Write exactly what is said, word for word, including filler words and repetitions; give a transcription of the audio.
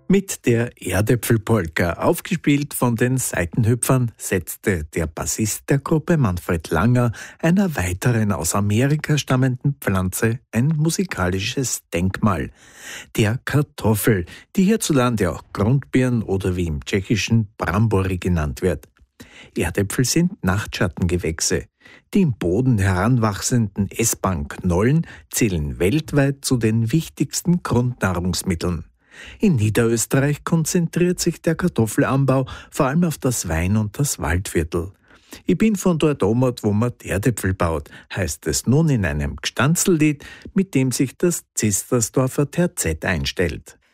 Mit der Erdäpfelpolka, aufgespielt von den Seitenhüpfern, setzte der Bassist der Gruppe Manfred Langer einer weiteren aus Amerika stammenden Pflanze ein musikalisches Denkmal, der Kartoffel, die hierzulande auch Grundbirn oder wie im Tschechischen Brambori genannt wird. Erdäpfel sind Nachtschattengewächse. Die im Boden heranwachsenden essbaren Knollen zählen weltweit zu den wichtigsten Grundnahrungsmitteln. In Niederösterreich konzentriert sich der Kartoffelanbau vor allem auf das Wein- und das Waldviertel. Ich bin von dort omert, wo man Erdäpfel baut, heißt es nun in einem Gstanzllied, mit dem sich das Zistersdorfer Terzett einstellt.